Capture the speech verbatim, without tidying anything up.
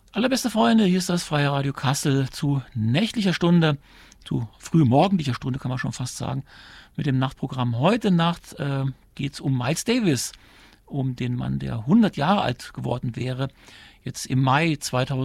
Allerbeste Freunde, hier ist das Freie Radio Kassel zu nächtlicher Stunde, zu frühmorgendlicher Stunde kann man schon fast sagen, mit dem Nachtprogramm. Heute Nacht äh, geht es um Miles Davis, um den Mann, der hundert Jahre alt geworden wäre, jetzt im Mai zweitausendneunzehn.